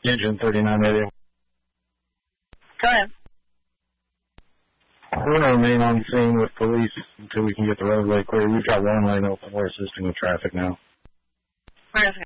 Engine 39 radio. Go ahead. We're going to remain on scene with police until we can get the roadway clear. We've got one lane open. We're assisting with traffic now. We're just